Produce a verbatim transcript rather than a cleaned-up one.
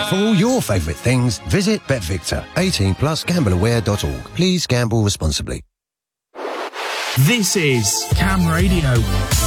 For all your favourite things, visit BetVictor. eighteen plus gamble aware dot org. Please gamble responsibly. This is Cam Radio.